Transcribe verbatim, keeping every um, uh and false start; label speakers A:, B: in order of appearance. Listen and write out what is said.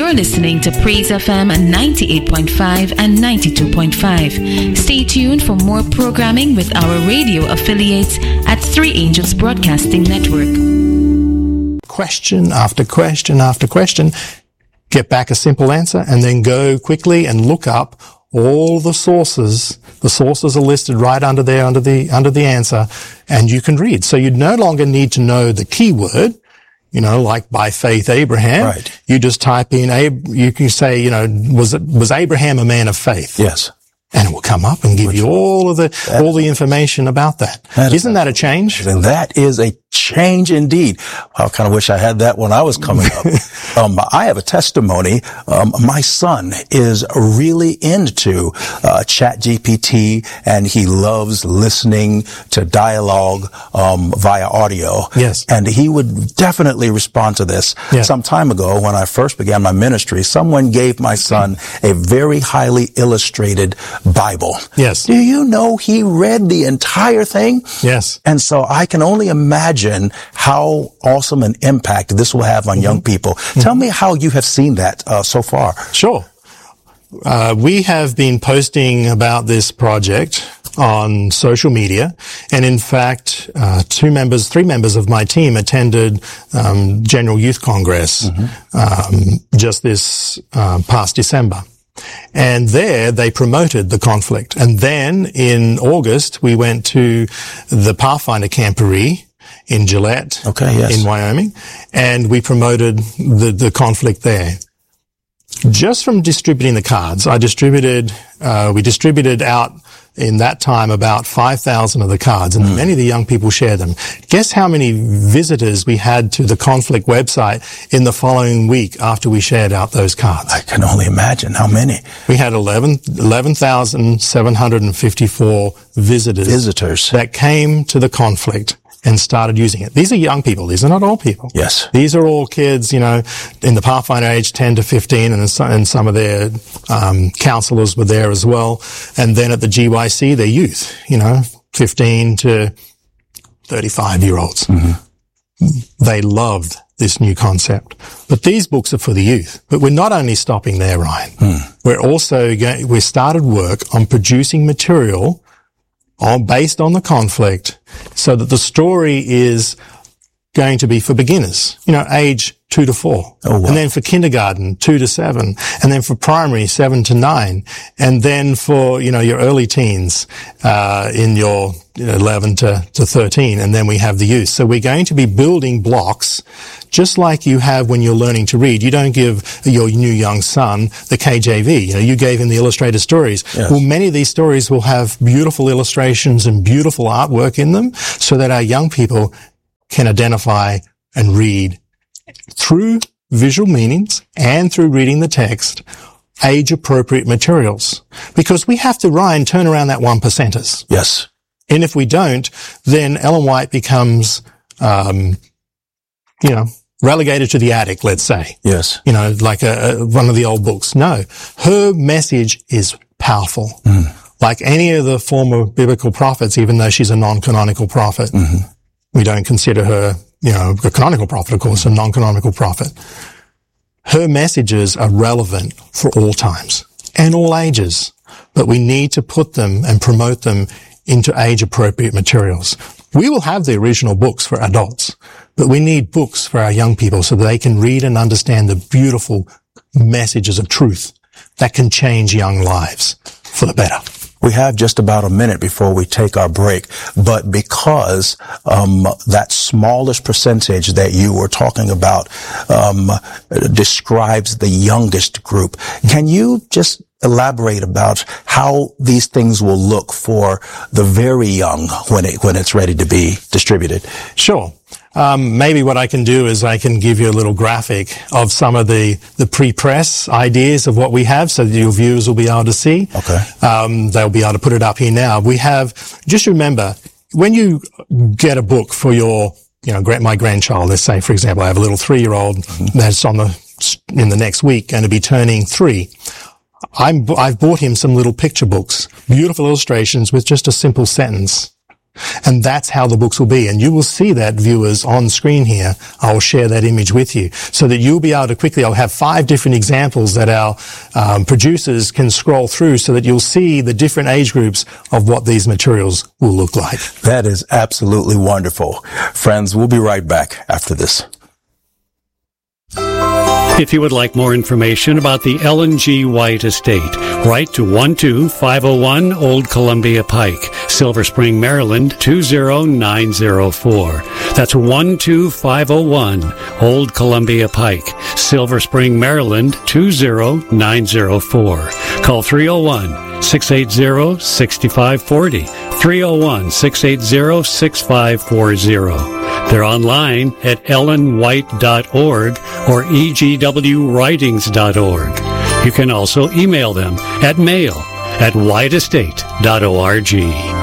A: You're listening to Praise F M ninety-eight point five and ninety-two point five. Stay tuned for more programming with our radio affiliates at Three Angels Broadcasting Network.
B: Question after question after question, get back a simple answer, and then go quickly and look up all the sources. The sources are listed right under there, under the under the answer, and you can read. So you no longer need to know the keyword. You know, like by faith Abraham.
C: Right.
B: You just type in, Ab- you can say, you know, was it, was Abraham a man of faith?
C: Yes.
B: And it will come up and give Which, you all of the, that, all the information about that. that Isn't that a change?
C: And that is a change indeed. I kind of wish I had that when I was coming up. um, I have a testimony. Um, my son is really into, uh, Chat G P T, and he loves listening to dialogue, um, via audio.
B: Yes.
C: And he would definitely respond to this.
B: Yes.
C: Some time ago, when I first began my ministry, someone gave my son a very highly illustrated Bible.
B: Yes.
C: Do you know he read the entire thing?
B: Yes.
C: And so I can only imagine how awesome an impact this will have on mm-hmm. young people. Mm-hmm. Tell me how you have seen that uh, so far.
B: Sure. Uh, we have been posting about this project on social media, and in fact, uh, two members, three members of my team attended um, General Youth Congress mm-hmm. um, just this uh, past December. And there they promoted the conflict. And then in August, we went to the Pathfinder Camporee in Gillette,
C: okay, yes.
B: in Wyoming, and we promoted the, the conflict there. Just from distributing the cards, I distributed, uh, we distributed out in that time about five thousand of the cards, and mm. many of the young people shared them. Guess how many visitors we had to the conflict website in the following week after we shared out those cards?
C: I can only imagine how many.
B: We had eleven thousand seven hundred fifty-four visitors,
C: visitors
B: that came to the conflict and started using it. These are young people. These are not old people.
C: Yes.
B: These are all kids, you know, in the Pathfinder age, ten to fifteen, and some, and some of their um, counselors were there as well. And then at the G Y C, they're youth, you know, fifteen to thirty-five-year-olds. Mm-hmm. They loved this new concept. But these books are for the youth. But we're not only stopping there, Ryan. Mm. We're also going, we started work on producing material on, based on the conflict, so that the story is going to be for beginners, you know, age two to four.
C: Oh, wow.
B: And then for kindergarten, two to seven. And then for primary, seven to nine. And then for, you know, your early teens, uh, in your you know, eleven to, to thirteen. And then we have the youth. So we're going to be building blocks just like you have when you're learning to read. You don't give your new young son the K J V. You know, you gave him the illustrated stories.
C: Yes.
B: Well, many of these stories will have beautiful illustrations and beautiful artwork in them so that our young people can identify and read through visual meanings and through reading the text, age-appropriate materials. Because we have to, Ryan, turn around that one percenters.
C: Yes.
B: And if we don't, then Ellen White becomes, um, you know, relegated to the attic, let's say.
C: Yes.
B: You know, like a, a, one of the old books. No. Her message is powerful. Mm. Like any of the former biblical prophets, even though she's a non-canonical prophet. Mm-hmm. We don't consider her, you know, a canonical prophet, of course, a non-canonical prophet. Her messages are relevant for all times and all ages, but we need to put them and promote them into age-appropriate materials. We will have the original books for adults, but we need books for our young people so that they can read and understand the beautiful messages of truth that can change young lives for the better.
C: We have just about a minute before we take our break, but because um that smallest percentage that you were talking about um describes the youngest group, can you just elaborate about how these things will look for the very young when it when it's ready to be distributed?
B: Sure. Um, maybe what I can do is I can give you a little graphic of some of the, the pre-press ideas of what we have so that your viewers will be able to see.
C: Okay.
B: Um, they'll be able to put it up here now. We have, just remember, when you get a book for your, you know, my grandchild, let's say, for example, I have a little three-year-old mm-hmm. that's on the, in the next week going to be turning three. I'm, I've bought him some little picture books, beautiful illustrations with just a simple sentence And that's how the books will be. And you will see that, viewers, on screen here. I will share that image with you so that you'll be able to quickly, I'll have five different examples that our um, producers can scroll through so that you'll see the different age groups of what these materials will look like.
C: That is absolutely wonderful. Friends, we'll be right back after this.
D: If you would like more information about the Ellen G. White Estate, write to one two five oh one Old Columbia Pike, Silver Spring, Maryland two zero nine zero four. That's one two five oh one Old Columbia Pike, Silver Spring, Maryland two zero nine zero four. Call three oh one, six eight zero, six five four zero, three oh one, six eight zero, six five four zero. They're online at ellen white dot org or e g w writings dot org. You can also email them at mail at white estate dot org.